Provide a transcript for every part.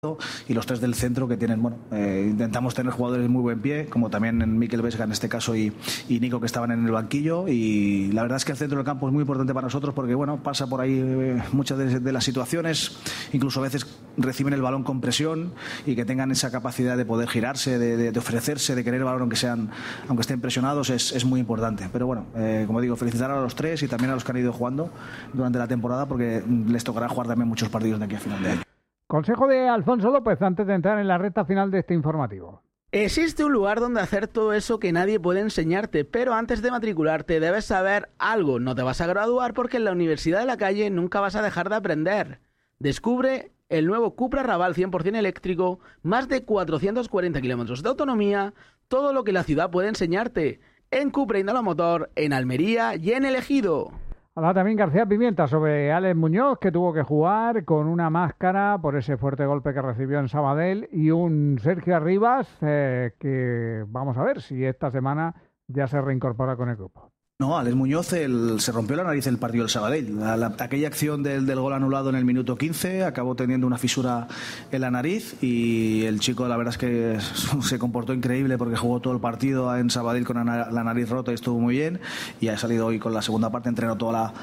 y los 3 del centro que tienen, intentamos tener jugadores de muy buen pie, como también en Mikel Vesga en este caso y Nico, que estaban en el banquillo, y la verdad es que el centro del campo es muy importante para nosotros porque pasa por ahí muchas de las situaciones, incluso a veces reciben el balón con presión y que tengan esa capacidad de poder girarse, de ofrecerse, de querer el balón aunque estén presionados, es muy importante. Pero como digo, felicitar a los 3 y también a los que han ido jugando durante la temporada, porque les tocará jugar también muchos partidos de aquí a final de año. Consejo de Alfonso López antes de entrar en la recta final de este informativo. Existe un lugar donde hacer todo eso que nadie puede enseñarte, pero antes de matricularte debes saber algo. No te vas a graduar porque en la Universidad de la Calle nunca vas a dejar de aprender. Descubre el nuevo Cupra Raval 100% eléctrico, más de 440 kilómetros de autonomía, todo lo que la ciudad puede enseñarte. En Cupra Indalo Motor, en Almería y en El Ejido. Habla también García Pimienta sobre Alex Muñoz, que tuvo que jugar con una máscara por ese fuerte golpe que recibió en Sabadell, y un Sergio Arribas que vamos a ver si esta semana ya se reincorpora con el grupo. No, Alex Muñoz se rompió la nariz en el partido del Sabadell. Aquella acción del gol anulado en el minuto 15 acabó teniendo una fisura en la nariz, y el chico la verdad es que se comportó increíble porque jugó todo el partido en Sabadell con la nariz rota y estuvo muy bien, y ha salido hoy con la segunda parte, entrenó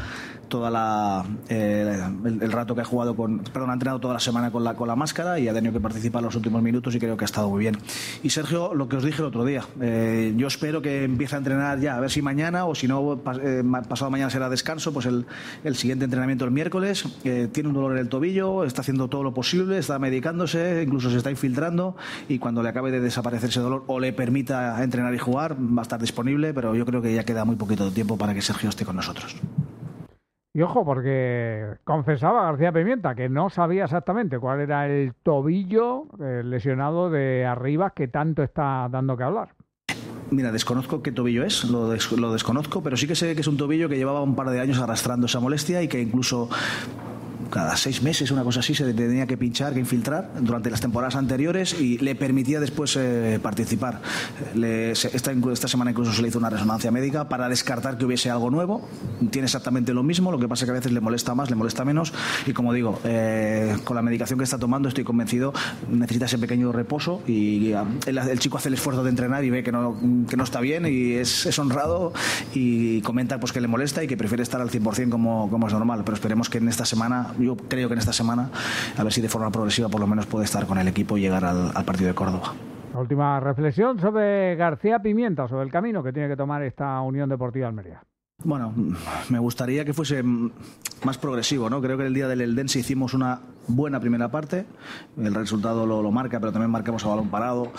el rato que ha jugado ha entrenado toda la semana con la máscara, y ha tenido que participar en los últimos minutos y creo que ha estado muy bien. Y Sergio, lo que os dije el otro día, yo espero que empiece a entrenar ya, a ver si mañana, o si no, pasado mañana será descanso, pues el siguiente entrenamiento el miércoles. Tiene un dolor en el tobillo, está haciendo todo lo posible, está medicándose, incluso se está infiltrando, y cuando le acabe de desaparecer ese dolor o le permita entrenar y jugar, va a estar disponible, pero yo creo que ya queda muy poquito tiempo para que Sergio esté con nosotros. Y ojo, porque confesaba García Pimienta que no sabía exactamente cuál era el tobillo lesionado de Arribas, que tanto está dando que hablar. Mira, desconozco qué tobillo es, lo desconozco, pero sí que sé que es un tobillo que llevaba un par de años arrastrando esa molestia y que incluso cada 6 meses, una cosa así, se tenía que pinchar, que infiltrar durante las temporadas anteriores, y le permitía después participar. Esta semana incluso se le hizo una resonancia médica para descartar que hubiese algo nuevo. Tiene exactamente lo mismo, lo que pasa es que a veces le molesta más, le molesta menos, y como digo, con la medicación que está tomando estoy convencido, necesita ese pequeño reposo, y el chico hace el esfuerzo de entrenar y ve que no está bien, y es honrado, y comenta pues que le molesta y que prefiere estar al 100% como es normal, pero esperemos que en esta semana, yo creo que en esta semana, a ver si de forma progresiva por lo menos puede estar con el equipo y llegar al partido de Córdoba. La última reflexión sobre García Pimienta, sobre el camino que tiene que tomar esta Unión Deportiva Almería. Bueno, me gustaría que fuese más progresivo, ¿no? Creo que el día del Eldense hicimos una buena primera parte, el resultado lo marca, pero también marcamos a balón parado.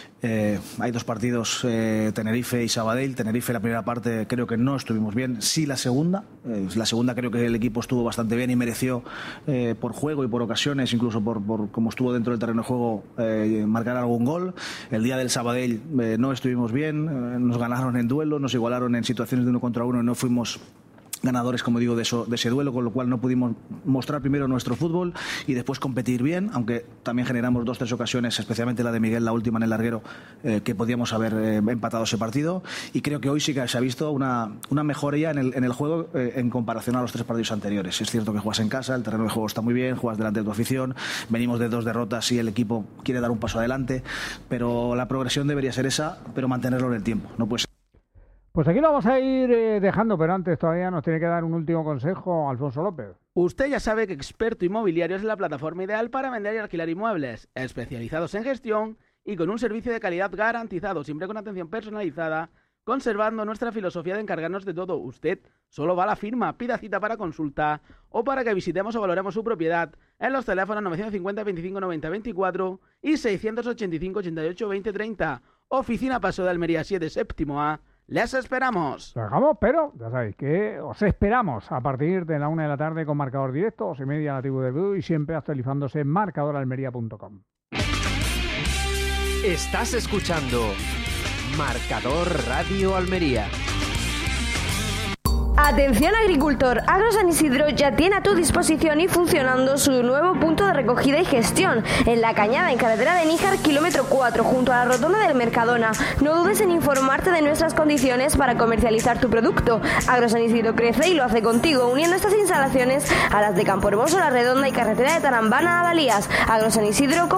Hay 2 partidos, Tenerife y Sabadell. Tenerife la primera parte creo que no estuvimos bien, sí la segunda creo que el equipo estuvo bastante bien y mereció, por juego y por ocasiones, incluso por cómo estuvo dentro del terreno de juego, marcar algún gol. El día del Sabadell no estuvimos bien, nos ganaron en duelo, nos igualaron en situaciones de 1 contra 1 y no fuimos ganadores, como digo, de ese duelo, con lo cual no pudimos mostrar primero nuestro fútbol y después competir bien, aunque también generamos 2-3 ocasiones, especialmente la de Miguel, la última en el larguero, que podíamos haber empatado ese partido, y creo que hoy sí que se ha visto una mejoría en el juego en comparación a los 3 partidos anteriores. Es cierto que juegas en casa, el terreno de juego está muy bien, juegas delante de tu afición, venimos de 2 derrotas y el equipo quiere dar un paso adelante, pero la progresión debería ser esa, pero mantenerlo en el tiempo, no puede ser. Pues aquí lo vamos a ir dejando, pero antes todavía nos tiene que dar un último consejo Alfonso López. Usted ya sabe que Experto Inmobiliario es la plataforma ideal para vender y alquilar inmuebles, especializados en gestión y con un servicio de calidad garantizado, siempre con atención personalizada, conservando nuestra filosofía de encargarnos de todo. Usted solo va a la firma, pida cita para consulta o para que visitemos o valoremos su propiedad en los teléfonos 950 25 90 24 y 685 88 20 30. Oficina Paso de Almería 7, séptimo A. ¡Les esperamos! Lo dejamos, pero ya sabéis que os esperamos a partir de la 1 de la tarde con marcador directo, 2:30 la tribu de Blue, y siempre actualizándose en marcadoralmería.com. Estás escuchando Marcador Radio Almería. Atención agricultor, Agro San Isidro ya tiene a tu disposición y funcionando su nuevo punto de recogida y gestión en La Cañada, en carretera de Níjar, kilómetro 4, junto a la rotonda del Mercadona. No dudes en informarte de nuestras condiciones para comercializar tu producto. Agro San Isidro crece y lo hace contigo, uniendo estas instalaciones a las de Campo Hermoso, La Redonda y carretera de Tarambana a Valías. Agro San Isidro